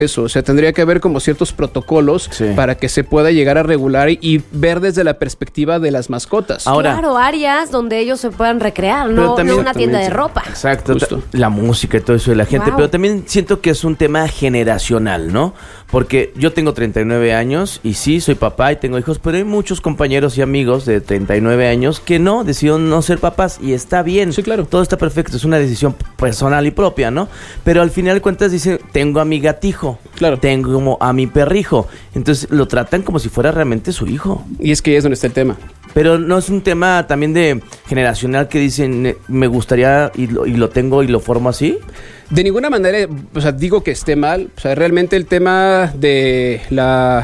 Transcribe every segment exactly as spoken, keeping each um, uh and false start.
eso, o sea, tendría que haber como ciertos protocolos sí. para que se pueda llegar a regular y ver desde la perspectiva de las mascotas. Ahora, claro, áreas donde ellos se puedan recrear, no, no una tienda de ropa. Exacto, Justo. la música y todo eso de la gente, wow. pero también siento que es un tema generacional, ¿no? Porque yo tengo treinta y nueve años y sí, soy papá y tengo hijos, pero hay muchos compañeros y amigos de treinta y nueve años que no, decidieron no ser papás y está bien. Sí, claro. Todo está perfecto, es una decisión personal y propia, ¿no? Pero al final de cuentas dicen, tengo a mi gatijo, claro. tengo a mi perrijo. Entonces lo tratan como si fuera realmente su hijo. Y es que ahí es donde está el tema. Pero no es un tema también de generacional que dicen, me gustaría y lo, y lo tengo y lo formo así. De ninguna manera, o sea, digo que esté mal. O sea, realmente el tema de la...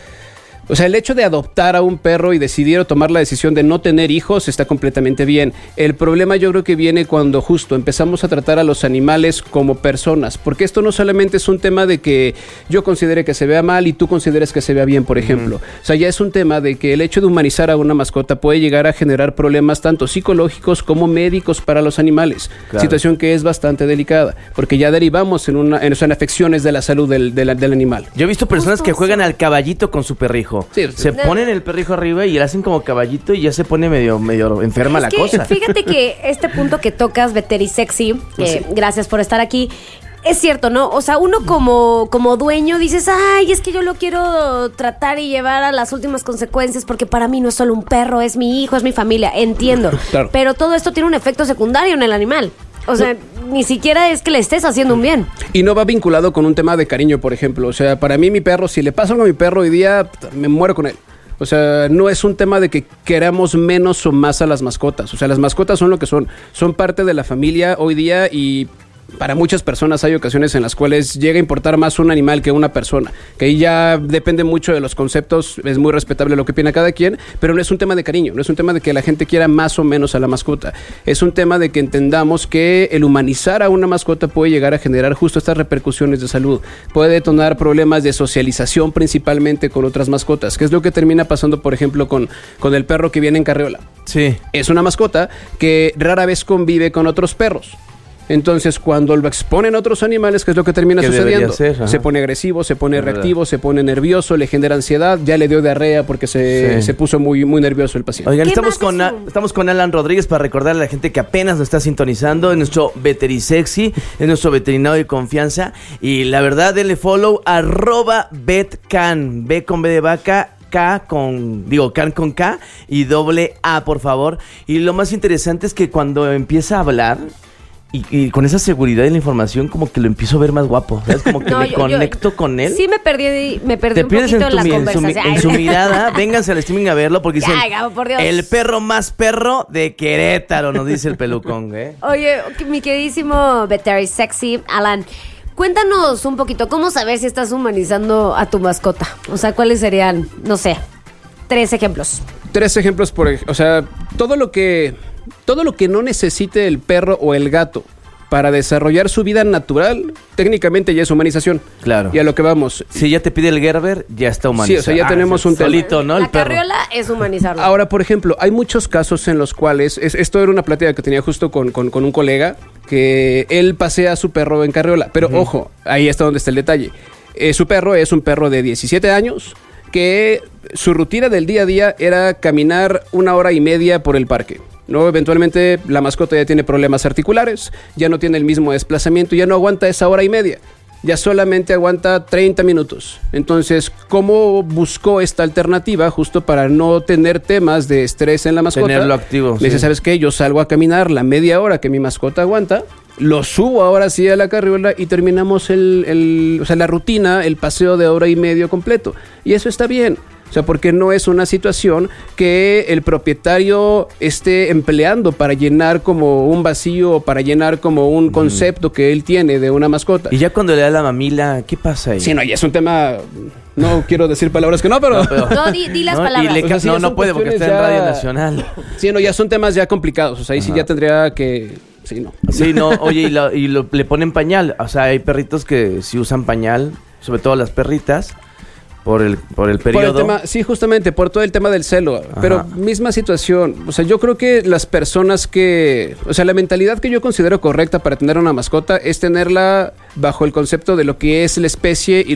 O sea, el hecho de adoptar a un perro y decidir o tomar la decisión de no tener hijos está completamente bien. El problema yo creo que viene cuando justo empezamos a tratar a los animales como personas, porque esto no solamente es un tema de que yo considere que se vea mal y tú consideres que se vea bien, por ejemplo. Uh-huh. O sea, ya es un tema de que el hecho de humanizar a una mascota puede llegar a generar problemas tanto psicológicos como médicos para los animales. Claro. Situación que es bastante delicada, porque ya derivamos en, una, en, en afecciones de la salud del, del, del animal. Yo he visto personas que juegan al caballito con su perrijo. Sí, se sí. ponen el perrijo arriba y le hacen como caballito y ya se pone medio medio enferma es la que, cosa. Fíjate que este punto que tocas, Veterisexy, que sí. gracias por estar aquí, es cierto, ¿no? O sea, uno como, como dueño dices, ay, es que yo lo quiero tratar y llevar a las últimas consecuencias porque para mí no es solo un perro, es mi hijo, es mi familia, entiendo. Claro. Pero todo esto tiene un efecto secundario en el animal. O sea, no. ni siquiera es que le estés haciendo un bien. Y no va vinculado con un tema de cariño, por ejemplo. O sea, para mí mi perro, si le pasa algo a mi perro hoy día, me muero con él. O sea, no es un tema de que queramos menos o más a las mascotas. O sea, las mascotas son lo que son. Son parte de la familia hoy día y... Para muchas personas hay ocasiones en las cuales llega a importar más un animal que una persona, que ahí ya depende mucho de los conceptos, es muy respetable lo que opina cada quien, pero no es un tema de cariño, no es un tema de que la gente quiera más o menos a la mascota, es un tema de que entendamos que el humanizar a una mascota puede llegar a generar justo estas repercusiones de salud, puede detonar problemas de socialización principalmente con otras mascotas, que es lo que termina pasando por ejemplo con, con el perro que viene en carriola. Sí. Es una mascota que rara vez convive con otros perros. Entonces, cuando lo exponen a otros animales, ¿qué es lo que termina sucediendo? Ser, se pone agresivo, se pone reactivo, se pone nervioso, le genera ansiedad, ya le dio diarrea porque se, sí. se puso muy, muy nervioso el paciente. Oigan, estamos con, a, estamos con Alan Rodríguez para recordarle a la gente que apenas nos está sintonizando, es nuestro Veterisexy, es nuestro veterinario de confianza, y la verdad, denle follow, arroba vetcan, B con B de vaca, K con, digo, can con K y doble A, por favor. Y lo más interesante es que cuando empieza a hablar... Y, y con esa seguridad de la información como que lo empiezo a ver más guapo, ¿sabes? Como que no, me yo, conecto yo, con él. Sí me perdí, me perdí un poquito en, en la mi, conversación. En su, en su mirada, vénganse al streaming a verlo porque dicen, ay, Gabo, por Dios. El perro más perro de Querétaro, nos dice el pelucón, ¿eh? Oye, mi queridísimo Veterisexy, Alan, cuéntanos un poquito, ¿cómo saber si estás humanizando a tu mascota? O sea, ¿cuáles serían, no sé, tres ejemplos? Tres ejemplos, por o sea, todo lo que... Todo lo que no necesite el perro o el gato para desarrollar su vida natural, técnicamente ya es humanización. Claro. Y a lo que vamos. Si ya te pide el Gerber, ya está humanizado. Sí, o sea, ya ah, tenemos un solito, ¿no? La el perro. carriola es humanizarlo. Ahora, por ejemplo, hay muchos casos en los cuales, es, esto era una plática que tenía justo con, con, con un colega, que él pasea a su perro en carriola. Pero uh-huh. ojo, ahí está donde está el detalle. Eh, su perro es un perro de diecisiete años, que su rutina del día a día era caminar una hora y media por el parque. No, eventualmente la mascota ya tiene problemas articulares, ya no tiene el mismo desplazamiento, ya no aguanta esa hora y media, ya solamente aguanta treinta minutos. Entonces, ¿cómo buscó esta alternativa justo para no tener temas de estrés en la mascota? Tenerlo activo. Le dice, sí. ¿sabes qué? Yo salgo a caminar la media hora que mi mascota aguanta, lo subo ahora sí a la carriola y terminamos el, el, o sea, la rutina, el paseo de hora y medio completo. Y eso está bien. O sea, porque no es una situación que el propietario esté empleando para llenar como un vacío o para llenar como un concepto que él tiene de una mascota. Y ya cuando le da la mamila, ¿qué pasa ahí? Sí, no, ya es un tema... No quiero decir palabras que no, pero... No, pero, no di, di las no, palabras. Le, o sea, sí, no, no puede porque está ya... en Radio Nacional. Sí, no, ya son temas ya complicados. O sea, ahí Ajá. sí ya tendría que... Sí, no. Sí, no, oye, y, lo, y lo, le ponen pañal. O sea, hay perritos que sí usan pañal, sobre todo las perritas. por el, por el periodo. Por el tema, sí, justamente, por todo el tema del celo. Ajá. Pero misma situación. O sea, yo creo que las personas que... O sea, la mentalidad que yo considero correcta para tener una mascota es tenerla bajo el concepto de lo que es la especie y